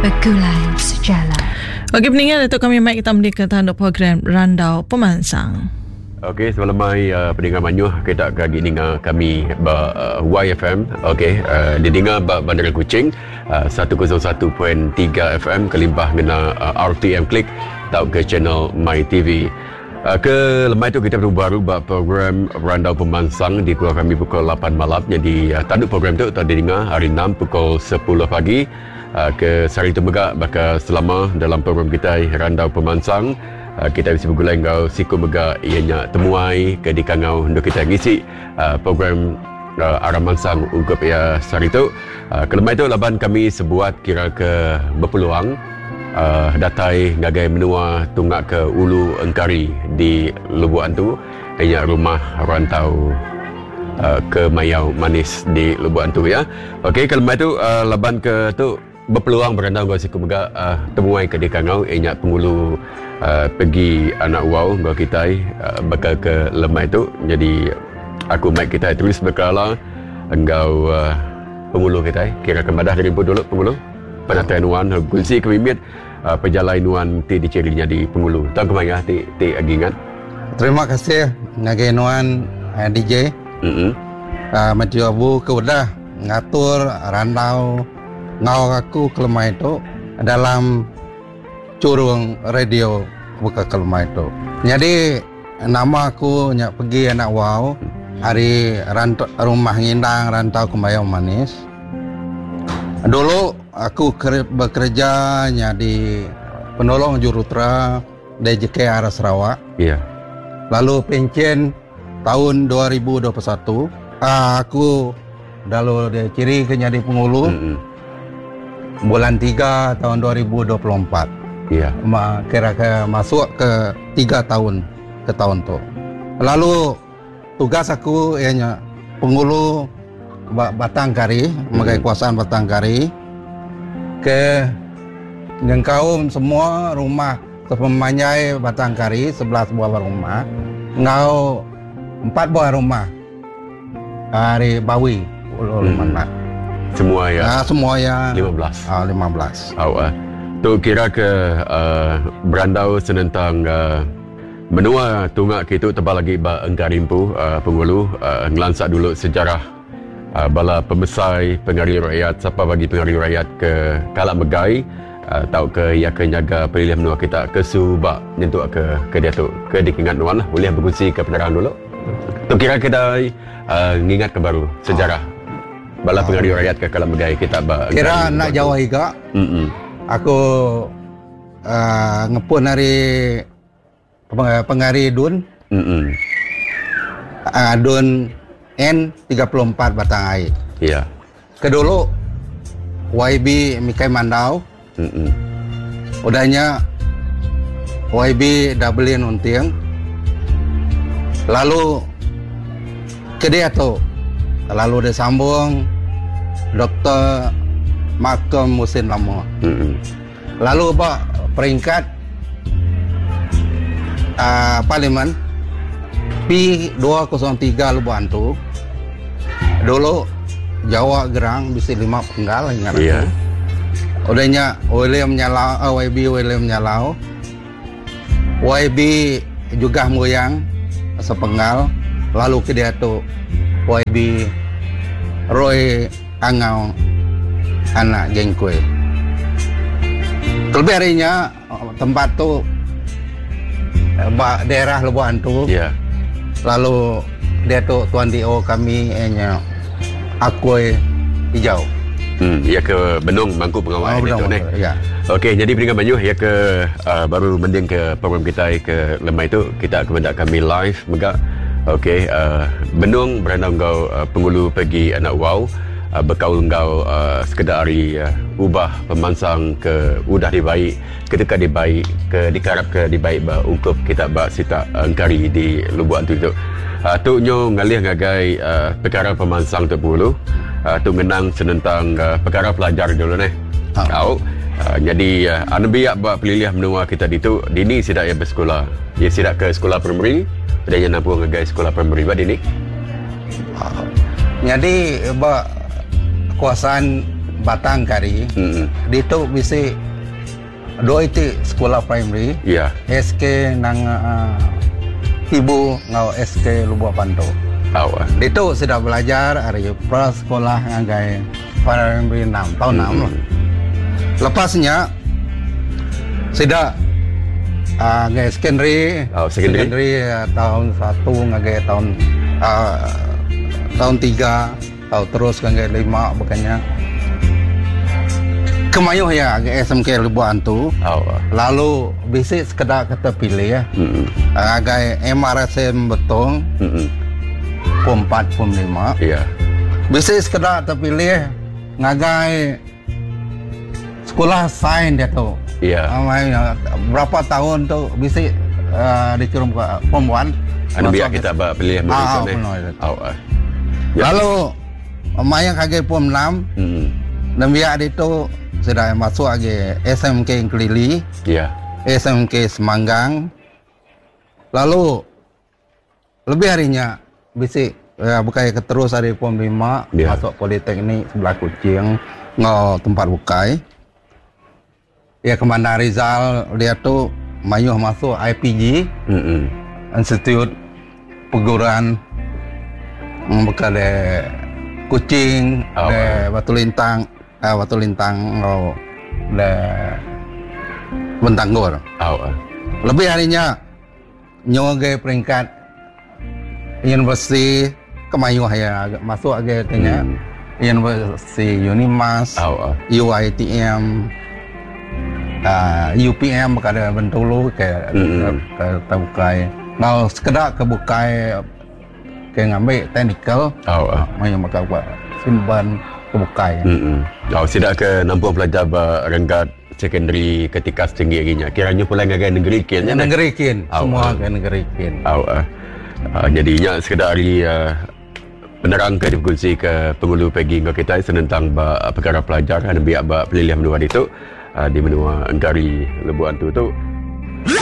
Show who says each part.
Speaker 1: Bergulai sejalan.
Speaker 2: Okey, pendengar, Datuk kami Mike kita mendekatkan untuk program Randau Pemansang.
Speaker 3: Okey, semalam mai pendengar Manyuh kita kagi dengar kami YFM. Okey, didengar Bandar Kuching 101.3 FM kelimbah ngena RTM Klik tau ke channel My TV. Ke lemai tu kita baru buat program Randau Pemansang di keluar kami pukul 8 malam. Jadi tanduk program tu tadi dengar hari 6 pukul 10 pagi. Ke sehari tu megak bakal selama dalam program kita Randau Pemansang. Kita bisa bergulai ngau siku megak ianya temuai ke di kangau untuk kita ngisi program Aram Mansang ungkup ya sehari tu. Kelemai tu laban kami sebuat kira ke berpeluang datai ngagai menua tunggak ke Ulu Engkari di Lubuan tu. Ianya rumah rantau ke Mayau Manis di Lubuan tu ya. Okey, kelemai tu laban ke tu berpeluang berandau gua siku mega temuai ke dekangau ianya pengulu pergi anak wow gua kita bakal ke lemai tu. Jadi aku Mike kita terus berkala engkau pengulu kita kira kemadah dari dulu pengulu penatian wan kunci kemimit perjalanan ti dicirinya di pengulu tak kemana ti agingan.
Speaker 4: Terima kasih ngagenuan DJ Matthew Abu keudah ngatur randau ngau aku kelemah itu dalam curung radio buka kelemah itu. Jadi nama aku nyak pergi anak wow hari rumah ngindang rantau ke Mayau Manis. Dulu aku bekerja di penolong jurutra DJK arah Sarawak.
Speaker 3: Iya.
Speaker 4: Lalu pensiun tahun 2021. Aku dalu dia ciri ke jadi pengulu. Bulan 3 tahun 2024.
Speaker 3: Iya.
Speaker 4: Kira-kira masuk ke 3 tahun ke tahun tu. Lalu tugas aku ianya pengulu Batang Kari, megai kuasaan Batang Kari ke ngengkau semua rumah sepemanyai Batang Kari 11 buah rumah. Ngau 4 buah rumah. Hari Bawi Ulu Mana.
Speaker 3: Semua ya.
Speaker 4: Semua ya
Speaker 3: 15.
Speaker 4: 15.
Speaker 3: Tu kira ke berandau senentang menua tunggak kita tebal lagi ba engkarimpu pengulu ngelansak dulu sejarah bala pemesai pengaruh rakyat siapa bagi pengaruh rakyat ke kalak megai tau ke ya ke nyaga pilihan menua kita ke subak nyentuk ke dia tu ke dikingat nuan lah boleh berkongsi ke penerang dulu. Tu kira kita ngingat ke baru sejarah bala pengaruh rakyat ke kalak megai kita ba
Speaker 4: kira nak Jawa higa. Aku ngepun hari pengari Dun. Dun N34 Batang Air.
Speaker 3: Iya.
Speaker 4: Kedulu YB Mikai Mandau. Udahnya YB Dublin Untiang. Lalu ke dia tu. Lalu dia sambung Dr. Malcolm Musin Lama. Lalu peringkat Parlimen P203 Lubuan tu. Dulu Jawa Gerang bisi 5 penggal ingat aku.
Speaker 3: Yeah.
Speaker 4: Udahnya William Nyalau, YB William Nyalau. YB juga Muyang sepenggal. Lalu ke dia tu YB Roy Angau anak Jengkue. Terlebih harinya tempat tu daerah Lubuan tu.
Speaker 3: Yeah.
Speaker 4: Lalu dia tu tuan DO kami Akui Hijau.
Speaker 3: Ya ke Benung Mangku Pengawal itu ni.
Speaker 4: Ya.
Speaker 3: Okey, jadi pendengar Manyuh ya ke baru mending ke program kita ke lemai tu kita kemendak kami live megak. Okey, Benung berandau kau pengulu pergi anak wow berkaul kau sekedar hari ubah pemansang ke udah dibaik ketika dibaik ke dikarap ke dibaik ba ungkup kita ba sita engkari di Lubuan tu tu nyo ngalih ngagai perkara pemansang tu pulu tu menang senentang perkara pelajar dulu ni. Tahu jadi anu biak ba pelilih menua kita ditu dini sidak ya bersekolah. Dia sidak ke sekolah primary dia nampu ngagai sekolah primary ba dini.
Speaker 4: Jadi ba kuasaan Batang Kari. Dito bisi dua itu sekolah primary.
Speaker 3: Ya.
Speaker 4: SK nang ibu ngau SK Lubuk Panto. Dito sudah belajar hari prasekolah ngagai primary 6 tahun 6. Lepasnya sudah ngagai secondary. Secondary tahun 1 ngagai tahun 3 tahu terus ngagai 5 bukannya. Kemayuh ya agak SMK Lubuk Antu. Lalu bisi sekedar kita pilih ya. Agak MRSM Betong. Pom 4, Pom 5. Iya. Bisi sekedar terpilih ngagai sekolah sains dia tu. Iya. Berapa tahun tu bisi dikirim ke Pom 1.
Speaker 3: Anu biar kita pilih Malaysia ni.
Speaker 4: Lalu mayang agak Pom 6. Dan biar itu sudah masuk lagi SMK Kelili, SMK Semanggang. Lalu lebih harinya bisi bukai terus hari Pom 5 masuk Politeknik sebelah Kuching ngau tempat bukai. Ya Kemana Rizal dia tu mayuh masuk IPG, Institut Perguruan bukan de Kuching, de Batu Lintang ngau de Bentanggur. Lebih harinya nyoge peringkat Universiti Kemayuh ya masuk agak tanya Universiti Unimas, UITM, UPM kada Bentulu ke terbukai. Ngau sekedar kebukai ke ngambil technical, mayuh maka buat simpan kebukai.
Speaker 3: Sidak ke nampu pelajar berenggat secondary ketika setinggi aginya. Kiranya pula ngagai negeri kin.
Speaker 4: Negeri kin. Semua ke negeri kin.
Speaker 3: Jadinya sekedar hari penerang ke difungsi ke pengulu pagi ngau kita tentang perkara pelajar dan biar pelilihan menua itu di menua Engkari Lubuk Antu tu